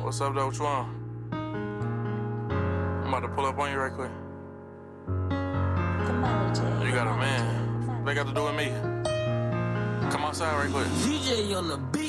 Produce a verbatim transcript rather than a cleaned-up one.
What's up, though? What you on? I'm about to pull up on you right quick. You got a man. What they got to do with me? Come outside right quick. D J on the beat.